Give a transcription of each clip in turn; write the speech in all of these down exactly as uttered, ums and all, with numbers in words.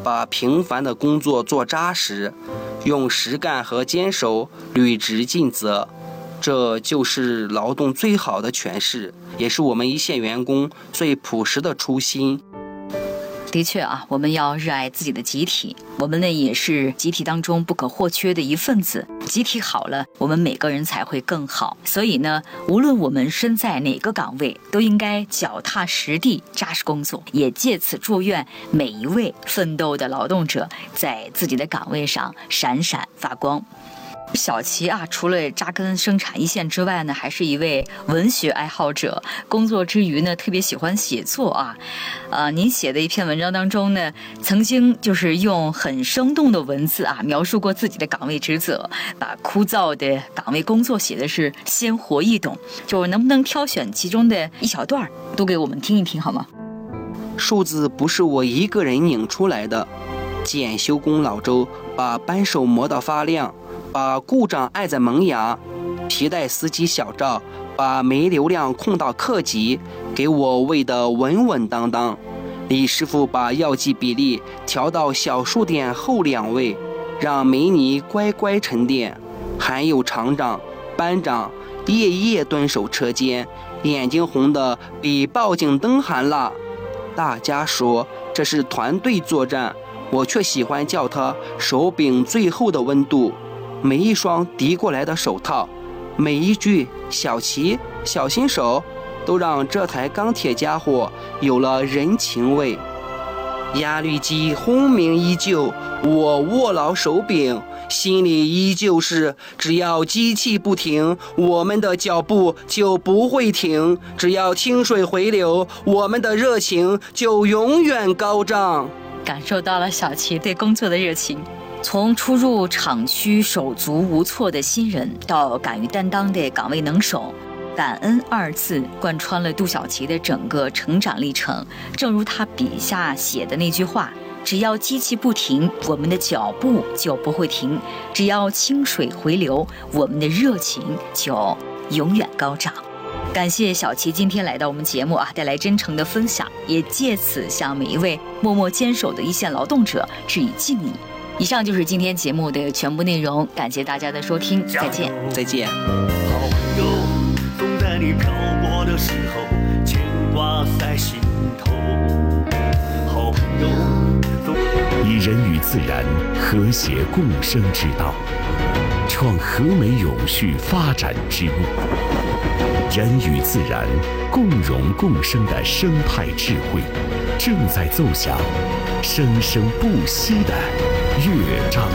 把平凡的工作做扎实，用实干和坚守履职尽责。这就是劳动最好的诠释，也是我们一线员工最朴实的初心。 的确啊，我们要热爱自己的集体，我们呢也是集体当中不可或缺的一份子。集体好了，我们每个人才会更好。所以呢，无论我们身在哪个岗位，都应该脚踏实地，扎实工作。也借此祝愿每一位奋斗的劳动者在自己的岗位上闪闪发光。小齐啊，除了扎根生产一线之外呢，还是一位文学爱好者。工作之余呢，特别喜欢写作啊。呃，您写的一篇文章当中呢，曾经就是用很生动的文字啊，描述过自己的岗位职责，把枯燥的岗位工作写的是鲜活易懂。就能不能挑选其中的一小段，都给我们听一听好吗？ 数字不是我一个人拧出来的，检修工老周把扳手磨到发亮，把故障爱在萌芽，皮带司机小赵把煤流量控到克级，给我喂得稳稳当当。李师傅把药剂比例调到小数点后两位，让煤泥乖乖沉淀。还有厂长、班长夜夜蹲守车间，眼睛红得比报警灯还辣。大家说这是团队作战，我却喜欢叫它手柄最后的温度。每一双递过来的手套，每一句小齐小心手，都让这台钢铁家伙有了人情味。压滤机轰鸣依旧，我握牢手柄，心里依旧是只要机器不停，我们的脚步就不会停，只要清水回流，我们的热情就永远高涨。 感受到了小齐对工作的热情。从初入厂区手足无措的新人，到敢于担当的岗位能手，感恩二字贯穿了杜小齐的整个成长历程。正如他笔下写的那句话，只要机器不停，我们的脚步就不会停，只要清水回流，我们的热情就永远高涨。感谢小齐今天来到我们节目啊，带来真诚的分享，也借此向每一位默默坚守的一线劳动者致以敬意。以上就是今天节目的全部内容，感谢大家的收听，再见， 再见。 好朋友，总在你漂泊的时候牵挂在心头。好朋友， 以人与自然和谐共生之道，创和美永续发展之路。人与自然共荣共生的生态智慧，正在奏响生生不息的乐章。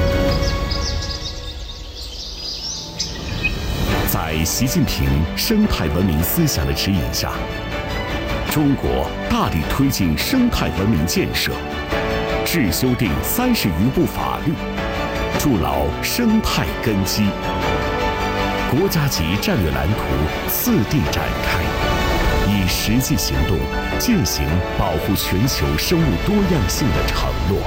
在习近平生态文明思想的指引下，中国大力推进生态文明建设，制修订三十余部法律，筑牢生态根基。国家级战略蓝图次第展开，以实际行动践行保护全球生物多样性的承诺。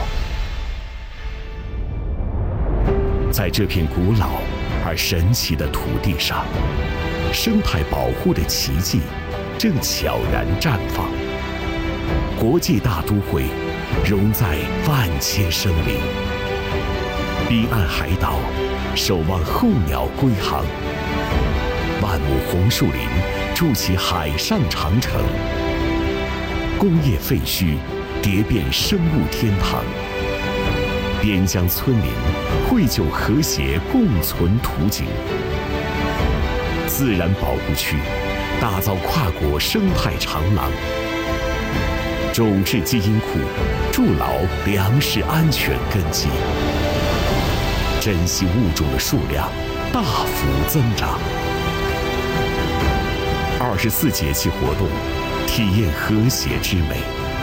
在这片古老而神奇的土地上，生态保护的奇迹正悄然绽放。国际大都会融在万千生灵，彼岸海岛守望候鸟归航，万亩红树林筑起海上长城，工业废墟叠变生物天堂，边疆村民绘就和谐共存图景。自然保护区打造跨国生态长廊，种质基因库筑牢粮食安全根基，珍稀物种的数量大幅增长。二十四节气活动，体验和谐之美。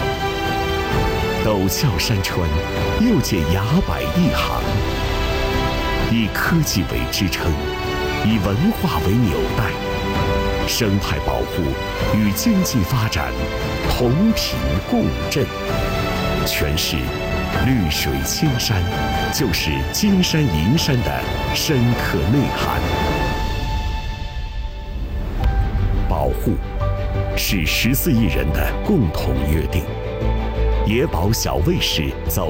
陡峭山川又见崖柏一行，以科技为支撑，以文化为纽带，生态保护与经济发展同频共振。诠释绿水青山就是金山银山的深刻内涵。保护是十四亿人的共同约定。野保小卫士走